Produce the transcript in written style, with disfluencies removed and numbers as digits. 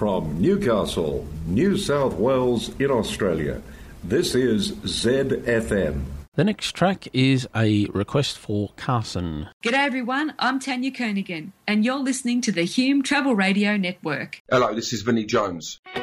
from Newcastle, New South Wales in Australia. This is ZFM. The next track is a request for Carson. G'day everyone, I'm Tanya Kernigan and you're listening to the Hume Travel Radio Network. Hello, this is Vinnie Jones.